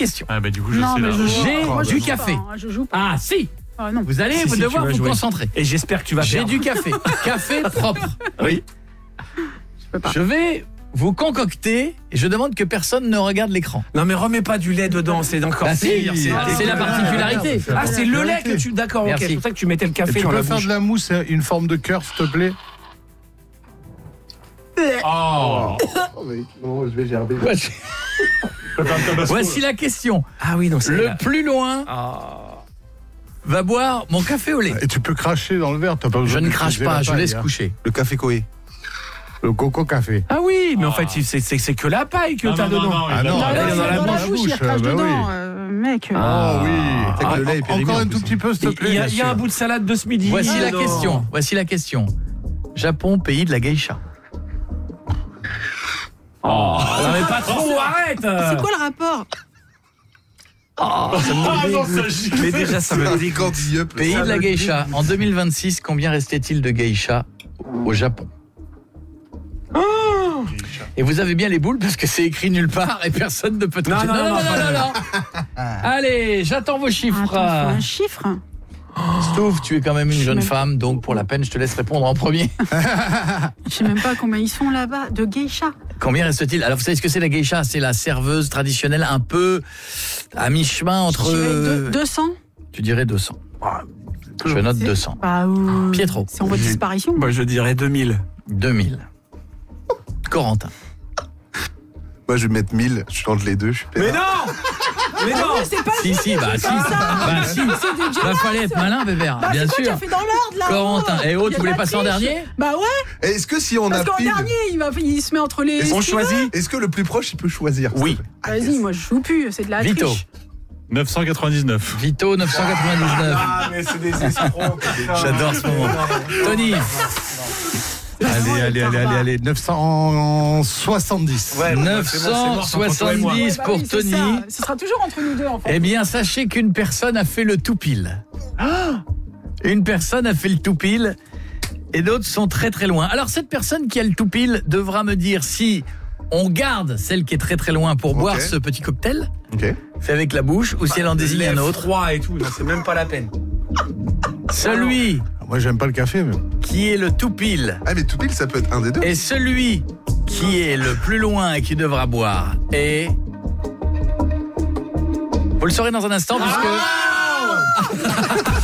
question. Ah bah du coup je Non, sais mais là. je joue J'ai pas. Moi, je du joue pas, café. hein, je joue pas. Ah si, Ah non. vous allez Si, devoir tu vas vous jouer. concentrer. Et j'espère que tu vas J'ai perdre. du café. Café propre. Oui. Je peux pas. Je vais vous concocter et je demande que personne ne regarde l'écran. Non mais remets pas du lait dedans, c'est encore Ah, si, pire. c'est la particularité. Ah, c'est le lait que tu... D'accord, ok. Merci. C'est pour ça que tu mettais le Et café tu dans la peux faire bouche. de la mousse, une forme de cœur, s'il te plaît? Oh. Non, je vais gerber. Voici la question. Ah oui, non, c'est... Le plus loin va boire mon café au lait. Et tu peux cracher dans le verre, t'as pas Je besoin ne de crache creuser pas, la je paille, laisse hein. coucher. Le café Koé. Le coco café. Ah oui, mais en fait, c'est que la paille que t'as dedans. Ah non, Ah, elle est ouais, dans la bouche, il crache bah dedans, oui. mec. Oh oui. C'est que le lait est périmé, Encore en un plus. tout petit peu, s'il te plaît. Il y a bien un sûr. bout de salade de ce midi. Voici la Non. question. Voici la question. Japon, pays de la geisha. Non mais pas trop, arrête. C'est quoi le rapport? Mais déjà, ça me dégoûte. Candy up. Pays de la geisha. En 2026, combien restait-il de geisha au Japon? Et vous avez bien les boules parce que c'est écrit nulle part et personne ne peut toucher. Non. Allez, j'attends vos chiffres. Attends, faut un chiffre. Stouff, tu es quand même une jeune même- femme, donc pour la peine, je te laisse répondre en premier. Je sais même pas combien ils sont là-bas de geisha. Combien reste-t-il? Alors, vous savez ce que c'est la geisha? C'est la serveuse traditionnelle un peu à mi-chemin entre... Je dirais 200. Tu dirais 200. Je note 200. Bah, Pietro. c'est en voie de disparition. Moi, je dirais 2000. 2000. Corentin. Moi, je vais mettre 1000. Je change les deux. Je suis Mais non. Mais non. C'est pas Si, si. Bah, fallait être malin, Bébert. Bah, bien c'est quoi, sûr. tu as fait dans l'ordre là? Corentin. Et oh, Il y tu a voulais de la passer en triche. dernier? Bah ouais, Est-ce que si on parce a qu'en pile, dernier, il se met entre les... On ce qu'il veut. choisit. est-ce que le plus proche il peut choisir? Oui. Vas-y, moi je joue plus, c'est de la Vito. triche. 999. Vito, 999. Ah, mais c'est des escrocs. J'adore ce moment. Tony. Allez, 970. Ouais, 970 Bah pour oui, c'est Tony. ça. Ce sera toujours entre nous deux en fait. Eh bien, sachez qu'une personne a fait le tout pile. Une personne a fait le tout pile et d'autres sont très très loin. Alors, cette personne qui a le tout pile devra me dire si on garde celle qui est très très loin pour boire ce petit cocktail, Ok. fait avec la bouche, ou si elle en désigne un autre. Froid et tout, non, c'est même pas la peine. Celui Moi, j'aime pas le café, mais... qui est le tout pile Ah, mais tout pile, ça peut être un des deux. et celui qui est le plus loin et qui devra boire est... Vous le saurez dans un instant puisque...